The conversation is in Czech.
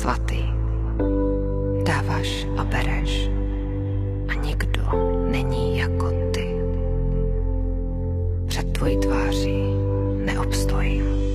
svatý. Dáváš a bereš a nikdo není jako ty. Před tvojí tváří neobstojím.